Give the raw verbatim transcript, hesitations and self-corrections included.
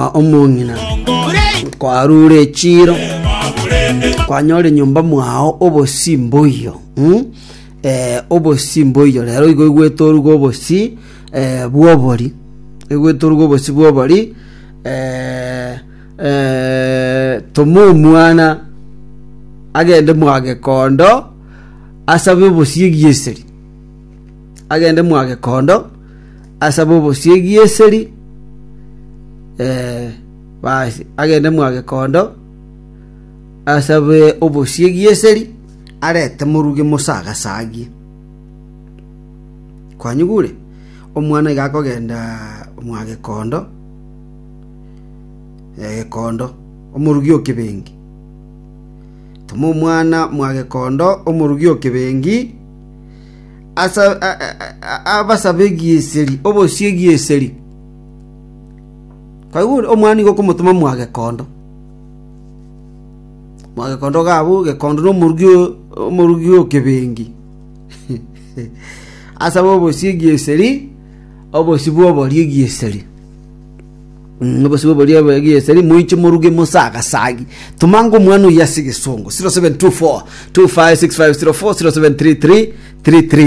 omongina kwa rure chiro kwa nyore nyumba mwao obosimbo iyo mm? eh obosimbo iyo rero igo igwetorugo obosi eh bwobori igwetorugo obosi bwobori eh eh tomu mwana agende mwage kondo asabe obosi egieseri agende mwage kondo asabe obosi egieseri eh basi agende mwage kondo asabe obosi egieseri arete muruge musaga sagi kwanyugure omwana igakogenda omwage kondo eh kondo omurugi okibengi tumu mwana mwage kondo omurugi okibengi asa abasabe egieseri obosi egieseri kwanyugure omwana igo kumutuma mwage kondo mwage kondo gabo gekondo no murugyo murugyo kebengi asa bobo sigieseri obo sibo boli gieseri ngo sibo boli gieseri muichi muruge musaga sagi tumango mwana yasige songo zero seven two four two five six five zero four zero seven three three three three